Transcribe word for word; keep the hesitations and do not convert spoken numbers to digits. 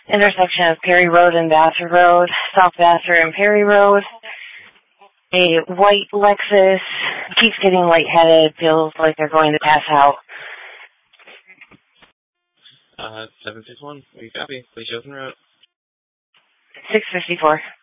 intersection of Perry Road and Vassar Road, South Vassar and Perry Road. A white Lexus keeps getting lightheaded, feels like they're going to pass out. Uh, seven six one, what do you copy? Please show us en route. six fifty-four.